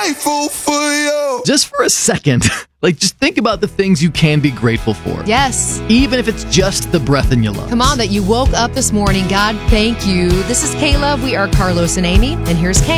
grateful for you. Just for a second, just think about the things you can be grateful for. Yes. Even if it's just the breath in your lungs. Come on, that you woke up this morning. God, thank you. This is Kayla. We are Carlos and Amy, and here's Kay.